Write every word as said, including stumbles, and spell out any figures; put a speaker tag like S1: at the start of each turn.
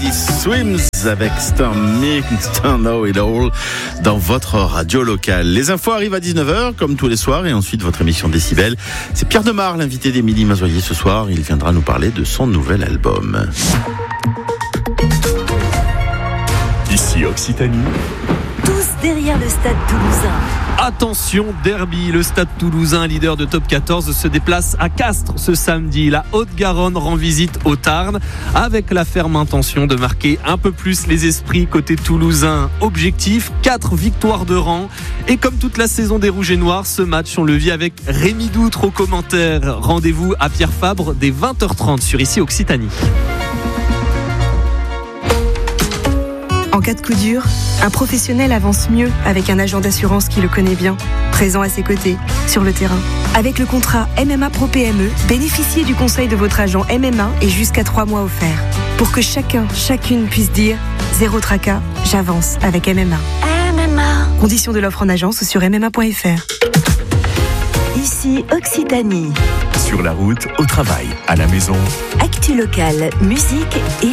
S1: Teddy Swims avec Stormy Know It All dans votre radio locale. Les infos arrivent à dix-neuf heures comme tous les soirs et ensuite votre émission Décibel. C'est Pierre Demar, l'invité d'Émilie Mazoyer ce soir. Il viendra nous parler de son nouvel album.
S2: Ici Occitanie.
S3: Tous derrière le stade toulousain.
S4: Attention, derby, le stade toulousain, leader de top quatorze, se déplace à Castres ce samedi. La Haute-Garonne rend visite au Tarn avec la ferme intention de marquer un peu plus les esprits côté toulousain. Objectif, quatre victoires de rang. Et comme toute la saison des Rouges et Noirs, ce match, on le vit avec Rémi Doutre aux commentaires. Rendez-vous à Pierre Fabre dès vingt heures trente sur Ici Occitanie.
S5: En cas de coup dur, un professionnel avance mieux avec un agent d'assurance qui le connaît bien, présent à ses côtés, sur le terrain. Avec le contrat M M A Pro P M E, bénéficiez du conseil de votre agent M M A et jusqu'à trois mois offerts. Pour que chacun, chacune puisse dire « Zéro tracas, j'avance avec M M A ».
S3: M M A.
S5: Conditions de l'offre en agence ou sur m m a point f r.
S3: Ici Occitanie.
S2: Sur la route, au travail, à la maison.
S3: Actu locale, musique et